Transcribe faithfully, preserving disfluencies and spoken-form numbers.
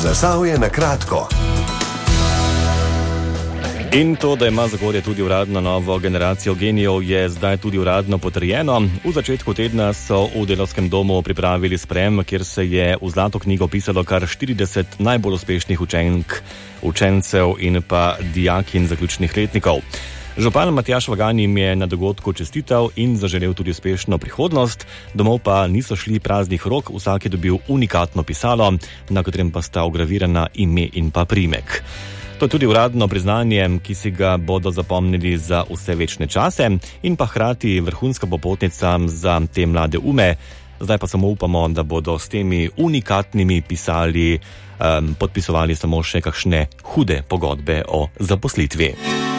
Zasavje na kratko. In to, da ima Zagorje tudi uradno novo generacijo genijev, je zdaj tudi uradno potrjeno. V začetku tedna so v Delavskem domu pripravili sprejem, kjer se je v zlato knjigo pisalo kar štirideset najbolj uspešnih učenk, učencev in pa dijakinj zaključnih letnikov. Župan Matjaž Vagan jim je na dogodku čestital in zaželel tudi uspešno prihodnost, domov pa niso šli praznih rok, vsak je dobil unikatno pisalo, na katerem pa sta ogravirana ime in pa priimek. To je tudi uradno priznanje, ki si ga bodo zapomnili za vse večne čase in pa hkrati vrhunska popotnica za te mlade ume. Zdaj pa samo upamo, da bodo s temi unikatnimi pisali um, podpisovali samo še kakšne hude pogodbe o zaposlitvi.